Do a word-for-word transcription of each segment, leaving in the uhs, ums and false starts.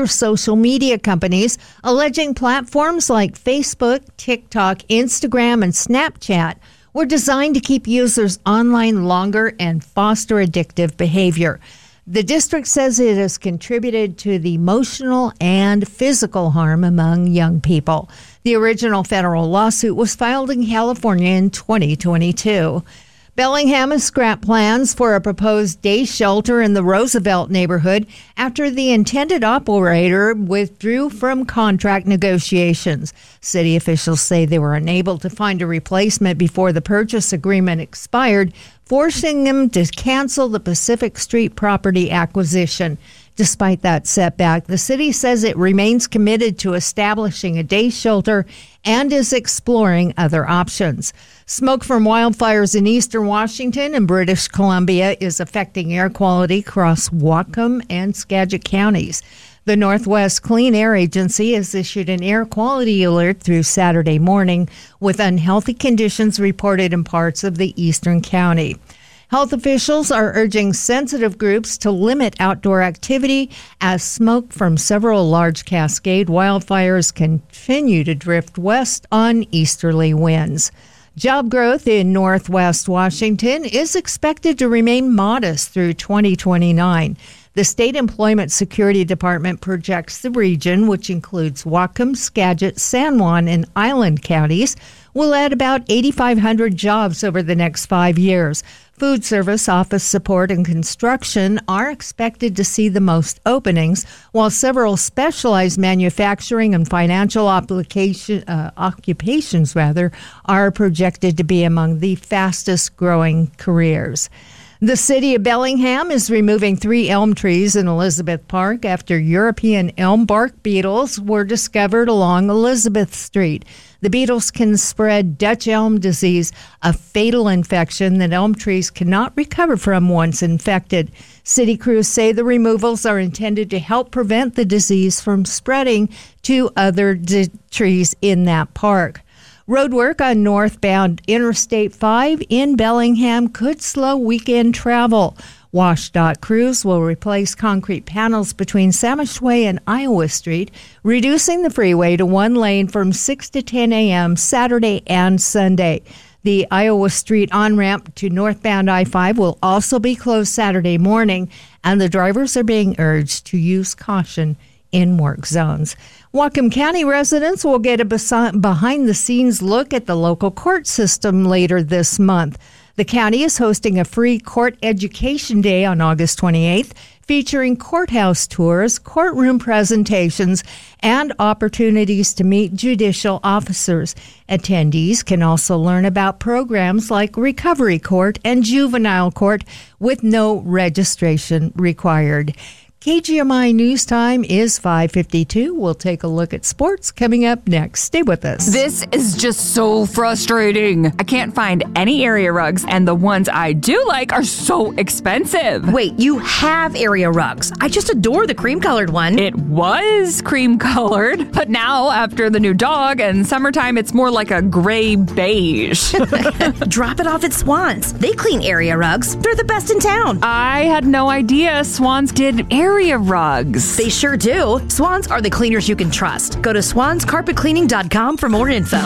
other social media companies, alleging platforms like Facebook, TikTok, Instagram, and Snapchat were designed to keep users online longer and foster addictive behavior. The district says it has contributed to the emotional and physical harm among young people. The original federal lawsuit was filed in California in twenty twenty-two. Bellingham has scrapped plans for a proposed day shelter in the Roosevelt neighborhood after the intended operator withdrew from contract negotiations. City officials say they were unable to find a replacement before the purchase agreement expired, forcing them to cancel the Pacific Street property acquisition. Despite that setback, the city says it remains committed to establishing a day shelter and is exploring other options. Smoke from wildfires in eastern Washington and British Columbia is affecting air quality across Whatcom and Skagit counties. The Northwest Clean Air Agency has issued an air quality alert through Saturday morning, with unhealthy conditions reported in parts of the eastern county. Health officials are urging sensitive groups to limit outdoor activity as smoke from several large Cascade wildfires continue to drift west on easterly winds. Job growth in Northwest Washington is expected to remain modest through twenty twenty-nine. The State Employment Security Department projects the region, which includes Whatcom, Skagit, San Juan, and Island counties, will add about eight thousand five hundred jobs over the next five years. Food service, office support, and construction are expected to see the most openings, while several specialized manufacturing and financial application, uh, occupations rather, are projected to be among the fastest growing careers. The city of Bellingham is removing three elm trees in Elizabeth Park after European elm bark beetles were discovered along Elizabeth Street. The beetles can spread Dutch elm disease, a fatal infection that elm trees cannot recover from once infected. City crews say the removals are intended to help prevent the disease from spreading to other d- trees in that park. Roadwork on northbound Interstate five in Bellingham could slow weekend travel. WashDOT crews will replace concrete panels between Samish Way and Iowa Street, reducing the freeway to one lane from six to ten a.m. Saturday and Sunday. The Iowa Street on-ramp to northbound I five will also be closed Saturday morning, and the drivers are being urged to use caution in work zones. Whatcom County residents will get a behind-the-scenes look at the local court system later this month. The county is hosting a free court education day on August twenty-eighth, featuring courthouse tours, courtroom presentations, and opportunities to meet judicial officers. Attendees can also learn about programs like Recovery Court and Juvenile Court with no registration required. K G M I News Time is five fifty-two. We'll take a look at sports coming up next. Stay with us. This is just so frustrating. I can't find any area rugs, and the ones I do like are so expensive. Wait, you have area rugs. I just adore the cream-colored one. It was cream-colored, but now, after the new dog and summertime, it's more like a gray beige. Drop it off at Swans. They clean area rugs. They're the best in town. I had no idea Swans did area Area rugs. They sure do. Swans are the cleaners you can trust. Go to swans carpet cleaning dot com for more info.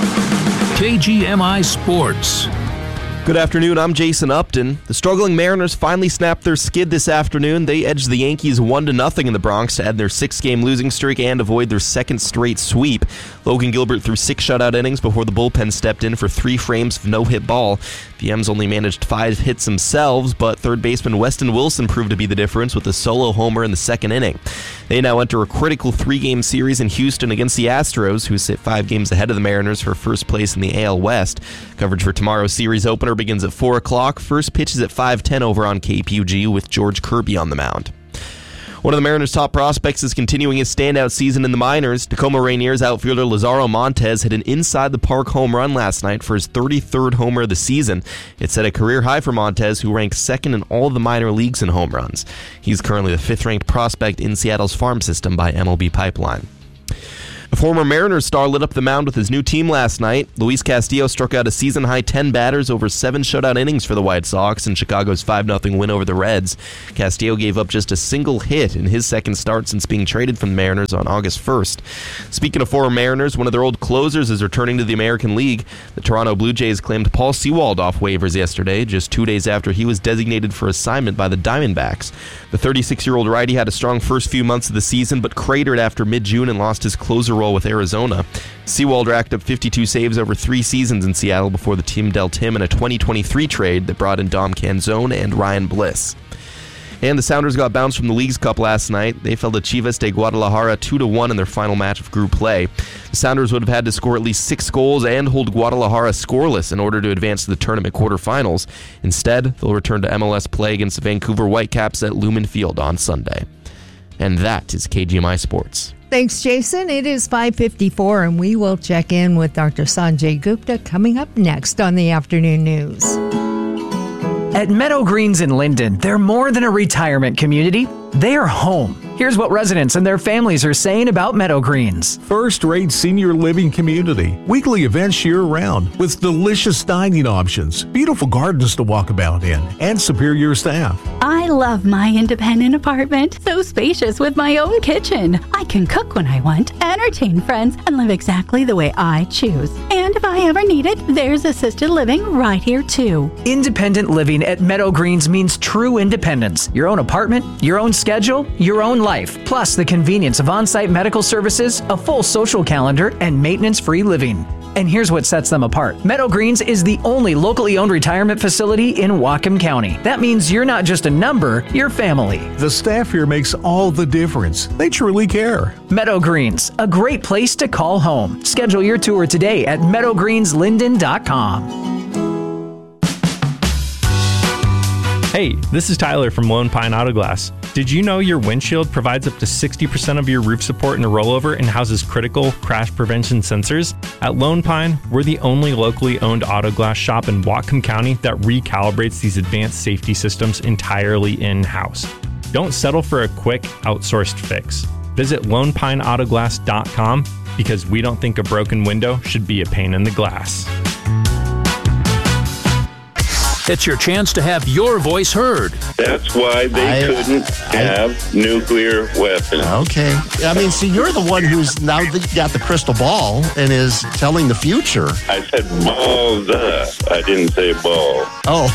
K G M I Sports. Good afternoon, I'm Jason Upton. The struggling Mariners finally snapped their skid this afternoon. They edged the Yankees one to nothing in the Bronx to end their six-game losing streak and avoid their second straight sweep. Logan Gilbert threw six shutout innings before the bullpen stepped in for three frames of no-hit ball. The M's only managed five hits themselves, but third baseman Weston Wilson proved to be the difference with a solo homer in the second inning. They now enter a critical three-game series in Houston against the Astros, who sit five games ahead of the Mariners for first place in the A L West. Coverage for tomorrow's series opener begins at four o'clock. First pitch is at five ten over on K P U G with George Kirby on the mound. One of the Mariners' top prospects is continuing his standout season in the minors. Tacoma Rainiers outfielder Lazaro Montes hit an inside-the-park home run last night for his thirty-third homer of the season. It set a career high for Montes, who ranks second in all of the minor leagues in home runs. He's currently the fifth-ranked prospect in Seattle's farm system by M L B Pipeline. A former Mariners star lit up the mound with his new team last night. Luis Castillo struck out a season-high ten batters over seven shutout innings for the White Sox in Chicago's five nothing win over the Reds. Castillo gave up just a single hit in his second start since being traded from the Mariners on August first. Speaking of former Mariners, one of their old closers is returning to the American League. The Toronto Blue Jays claimed Paul Sewald off waivers yesterday, just two days after he was designated for assignment by the Diamondbacks. The thirty-six-year-old righty had a strong first few months of the season, but cratered after mid-June and lost his closer role with Arizona. Sewald racked up fifty-two saves over three seasons in Seattle before the team dealt him in a twenty twenty-three trade that brought in Dom Canzone and Ryan Bliss. And the Sounders got bounced from the League's Cup last night. They fell to Chivas de Guadalajara two to one in their final match of group play. The Sounders would have had to score at least six goals and hold Guadalajara scoreless in order to advance to the tournament quarterfinals. Instead, they'll return to M L S play against the Vancouver Whitecaps at Lumen Field on Sunday. And that is K G M I Sports. Thanks, Jason. It is five fifty-four, and we will check in with Doctor Sanjay Gupta coming up next on the Afternoon News. At Meadow Greens in Linden, they're more than a retirement community. They are home. Here's what residents and their families are saying about Meadow Greens. First-rate senior living community. Weekly events year-round with delicious dining options, beautiful gardens to walk about in, and superior staff. I love my independent apartment. So spacious with my own kitchen. I can cook when I want, entertain friends, and live exactly the way I choose. And if I ever need it, there's assisted living right here too. Independent living at Meadow Greens means true independence. Your own apartment, your own schedule, your own life, plus the convenience of on-site medical services, a full social calendar, and maintenance-free living. And here's what sets them apart. Meadow Greens is the only locally owned retirement facility in Whatcom County. That means you're not just a number, you're family. The staff here makes all the difference. They truly care. Meadow Greens, a great place to call home. Schedule your tour today at meadow greens linden dot com. Hey, this is Tyler from Lone Pine Auto Glass. Did you know your windshield provides up to sixty percent of your roof support in a rollover and houses critical crash prevention sensors? At Lone Pine, we're the only locally owned auto glass shop in Whatcom County that recalibrates these advanced safety systems entirely in-house. Don't settle for a quick, outsourced fix. Visit lone pine auto glass dot com because we don't think a broken window should be a pain in the glass. It's your chance to have your voice heard. That's why they I, couldn't I, have I, nuclear weapons. Okay. I mean, see, you're the one who's now got the crystal ball and is telling the future. I said balls up. I didn't say ball. Oh,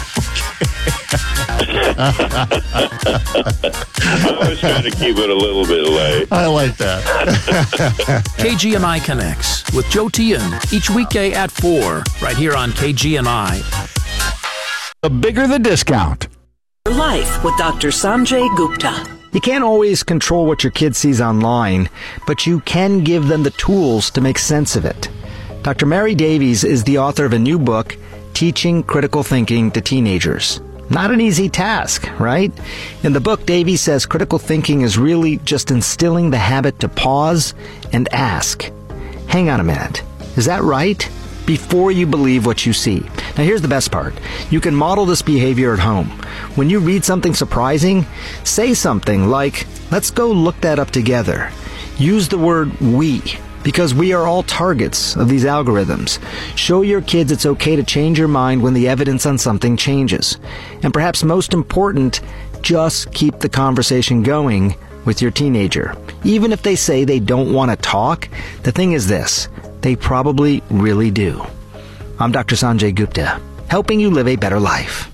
I was trying to keep it a little bit light. I like that. K G M I Connects with Joe Tian each weekday at four, right here on K G M I. The bigger the discount. Life with Doctor Sanjay Gupta. You can't always control what your kid sees online, but you can give them the tools to make sense of it. Doctor Mary Davies is the author of a new book, Teaching Critical Thinking to Teenagers. Not an easy task, right? In the book, Davies says critical thinking is really just instilling the habit to pause and ask, hang on a minute, is that right? Before you believe what you see. Now here's the best part. You can model this behavior at home. When you read something surprising, say something like, let's go look that up together. Use the word we, because we are all targets of these algorithms. Show your kids it's okay to change your mind when the evidence on something changes. And perhaps most important, just keep the conversation going with your teenager. Even if they say they don't want to talk, the thing is this. They probably really do. I'm Doctor Sanjay Gupta, helping you live a better life.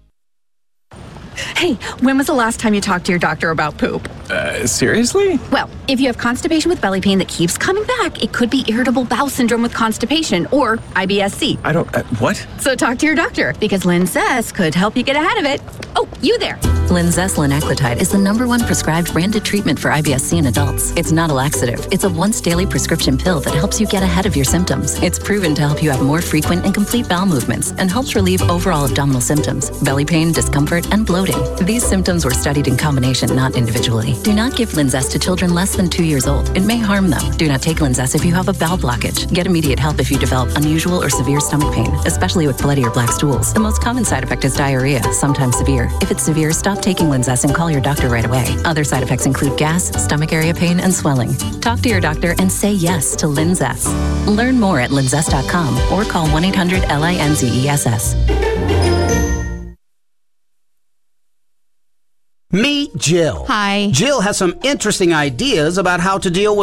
Hey, when was the last time you talked to your doctor about poop? Uh, seriously? Well, if you have constipation with belly pain that keeps coming back, it could be irritable bowel syndrome with constipation or I B S C. I don't, uh, what? So talk to your doctor because Linzess could help you get ahead of it. Oh, you there. Linzess linaclotide is the number one prescribed branded treatment for I B S C in adults. It's not a laxative. It's a once daily prescription pill that helps you get ahead of your symptoms. It's proven to help you have more frequent and complete bowel movements and helps relieve overall abdominal symptoms, belly pain, discomfort, and bloating. These symptoms were studied in combination, not individually. Do not give Linzess to children less than two years old. It may harm them. Do not take Linzess if you have a bowel blockage. Get immediate help if you develop unusual or severe stomach pain, especially with bloody or black stools. The most common side effect is diarrhea, sometimes severe. doctor. If it's severe, stop taking Linzess and call your doctor right away. Other side effects include gas, stomach area pain, and swelling. Talk to your doctor and say yes to Linzess. Learn more at linzess dot com or call one eight hundred L I N Z E S S. Meet Jill. Hi. Jill has some interesting ideas about how to deal with